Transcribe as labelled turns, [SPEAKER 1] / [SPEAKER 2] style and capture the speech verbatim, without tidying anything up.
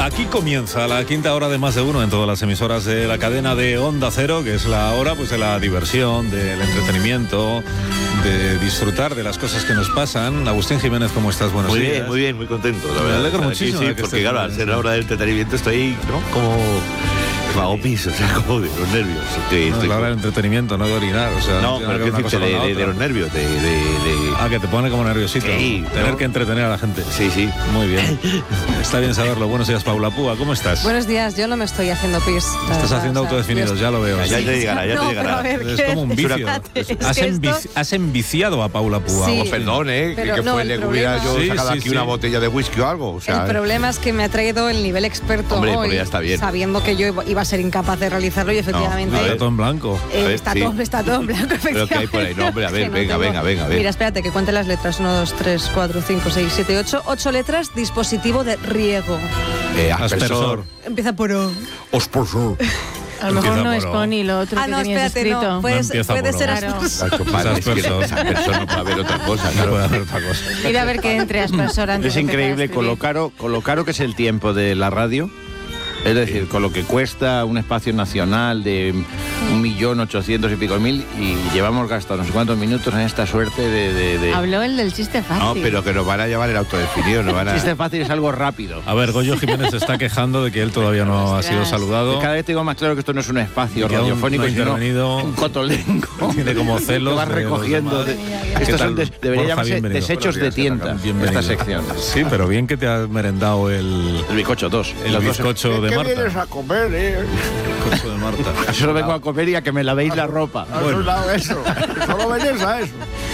[SPEAKER 1] Aquí comienza la quinta hora de Más de Uno en todas las emisoras de la cadena de Onda Cero, que es la hora pues de la diversión, del entretenimiento, de disfrutar de las cosas que nos pasan. Agustín Jiménez, ¿cómo estás? Buenos
[SPEAKER 2] muy
[SPEAKER 1] días.
[SPEAKER 2] Muy bien, muy bien, muy contento. La
[SPEAKER 1] Me
[SPEAKER 2] verdad,
[SPEAKER 1] alegro
[SPEAKER 2] aquí,
[SPEAKER 1] muchísimo.
[SPEAKER 2] sí,
[SPEAKER 1] de que
[SPEAKER 2] porque
[SPEAKER 1] estés
[SPEAKER 2] claro, al ser la hora del entretenimiento estoy, ¿no? Como vago piso, o sea, como de los nervios. Que
[SPEAKER 1] No,
[SPEAKER 2] estoy
[SPEAKER 1] es la hora del
[SPEAKER 2] como...
[SPEAKER 1] entretenimiento, no de orinar. O sea,
[SPEAKER 2] No,
[SPEAKER 1] tiene
[SPEAKER 2] pero
[SPEAKER 1] que ver
[SPEAKER 2] que
[SPEAKER 1] una
[SPEAKER 2] decirte
[SPEAKER 1] cosa
[SPEAKER 2] de,
[SPEAKER 1] con la
[SPEAKER 2] de, de
[SPEAKER 1] otra.
[SPEAKER 2] los nervios, de... de, de...
[SPEAKER 1] Ah, que te pone como nerviosito.
[SPEAKER 2] Sí,
[SPEAKER 1] ¿no? Tener
[SPEAKER 2] ¿no?
[SPEAKER 1] que entretener a la gente.
[SPEAKER 2] Sí, sí.
[SPEAKER 1] Muy bien. Está bien saberlo. Buenos días, Paula Púa. ¿Cómo estás?
[SPEAKER 3] Buenos días. Yo no me estoy haciendo pis.
[SPEAKER 1] Estás
[SPEAKER 3] verdad,
[SPEAKER 1] haciendo
[SPEAKER 3] o sea,
[SPEAKER 1] autodefinidos,
[SPEAKER 3] yo-
[SPEAKER 1] ya lo veo.
[SPEAKER 2] Ya, ya
[SPEAKER 1] Sí.
[SPEAKER 2] te llegará, ya te
[SPEAKER 3] No,
[SPEAKER 2] llegará.
[SPEAKER 3] pero a ver,
[SPEAKER 1] Es como un vicio.
[SPEAKER 3] Es
[SPEAKER 1] Has,
[SPEAKER 3] que
[SPEAKER 1] envi-
[SPEAKER 3] esto-
[SPEAKER 1] has enviciado a Paula Púa.
[SPEAKER 3] Sí.
[SPEAKER 2] Oh, perdón, ¿eh?
[SPEAKER 3] Pero
[SPEAKER 2] que
[SPEAKER 3] no,
[SPEAKER 2] fue
[SPEAKER 3] el
[SPEAKER 2] le que
[SPEAKER 3] problema-
[SPEAKER 2] hubiera yo
[SPEAKER 1] Sí,
[SPEAKER 2] sacado
[SPEAKER 1] sí,
[SPEAKER 2] aquí
[SPEAKER 1] sí.
[SPEAKER 2] una botella de whisky o algo. O sea,
[SPEAKER 3] El problema es que me ha traído el nivel experto
[SPEAKER 2] Hombre,
[SPEAKER 3] hoy,
[SPEAKER 2] pero ya está bien.
[SPEAKER 3] sabiendo que yo iba a ser incapaz de realizarlo y efectivamente
[SPEAKER 2] a ver.
[SPEAKER 1] Está todo en blanco.
[SPEAKER 3] eh,
[SPEAKER 2] a ver,
[SPEAKER 3] está,
[SPEAKER 2] sí.
[SPEAKER 3] todo, está todo en blanco.
[SPEAKER 2] Pero ¿qué hay por ahí? No, hombre, a ver,
[SPEAKER 3] Es que
[SPEAKER 2] venga,
[SPEAKER 3] tengo-
[SPEAKER 2] venga, venga, a ver.
[SPEAKER 3] Mira, espérate, que cuente las letras. uno, dos, tres, cuatro, cinco, seis, siete, ocho. ocho letras, dispositivo de riego.
[SPEAKER 2] Eh,
[SPEAKER 1] Aspersor.
[SPEAKER 3] Empieza por O.
[SPEAKER 2] Aspersor.
[SPEAKER 4] A lo mejor
[SPEAKER 1] Empieza
[SPEAKER 4] no
[SPEAKER 1] por
[SPEAKER 4] es
[SPEAKER 1] O.
[SPEAKER 4] Connie lo otro
[SPEAKER 3] Ah,
[SPEAKER 4] que
[SPEAKER 3] no,
[SPEAKER 4] tenías
[SPEAKER 3] espérate,
[SPEAKER 4] escrito.
[SPEAKER 3] no. Puede,
[SPEAKER 1] empieza
[SPEAKER 3] puede
[SPEAKER 1] por
[SPEAKER 3] ser
[SPEAKER 1] O.
[SPEAKER 4] Claro.
[SPEAKER 3] aspersor.
[SPEAKER 2] Nacho, padre, es que
[SPEAKER 1] Aspersor.
[SPEAKER 2] Aspersor no puede haber otra cosa,
[SPEAKER 1] No
[SPEAKER 2] claro.
[SPEAKER 1] puede haber otra cosa.
[SPEAKER 4] Mira a ver qué entre aspersor antes
[SPEAKER 5] Es
[SPEAKER 4] de empezar a
[SPEAKER 5] increíble con
[SPEAKER 4] escribir.
[SPEAKER 5] lo caro, con lo caro que es el tiempo de la radio. Es decir, con lo que cuesta un espacio nacional de un millón ochocientos y pico mil y llevamos gastado no sé cuántos minutos en esta suerte de... de, de...
[SPEAKER 4] Habló el del chiste fácil.
[SPEAKER 2] No, pero que nos van a llevar el autodefinido, nos van a...
[SPEAKER 5] Chiste fácil es algo rápido.
[SPEAKER 1] A ver, Goyo Jiménez se está quejando de que él todavía no ha sido
[SPEAKER 4] Ostras.
[SPEAKER 1] saludado.
[SPEAKER 5] Cada vez tengo más claro que esto no es un espacio
[SPEAKER 1] Y que aún
[SPEAKER 5] radiofónico,
[SPEAKER 1] no ha
[SPEAKER 5] sino
[SPEAKER 1] intervenido.
[SPEAKER 5] un cotolengo.
[SPEAKER 1] Tiene como celos
[SPEAKER 5] Que va
[SPEAKER 1] de los
[SPEAKER 5] recogiendo.
[SPEAKER 1] demás.
[SPEAKER 5] de-
[SPEAKER 1] ¿Qué
[SPEAKER 5] Estos
[SPEAKER 1] tal,
[SPEAKER 5] son des- debería
[SPEAKER 1] Borja?
[SPEAKER 5] llamarse
[SPEAKER 1] Bienvenido.
[SPEAKER 5] desechos de
[SPEAKER 2] Buenos días,
[SPEAKER 5] tienta,
[SPEAKER 1] Bienvenido.
[SPEAKER 5] esta sección.
[SPEAKER 1] Sí, pero bien que te has merendado el,
[SPEAKER 5] El bizcocho dos.
[SPEAKER 1] el
[SPEAKER 5] Los dos-
[SPEAKER 1] bizcocho de
[SPEAKER 2] ¿Qué
[SPEAKER 1] Marta.
[SPEAKER 2] vienes a comer, eh?
[SPEAKER 1] El bizcocho de Marta.
[SPEAKER 5] Yo solo vengo a comer y a que me lavéis la ropa.
[SPEAKER 2] Bueno. Lado eso. Solo venís a eso.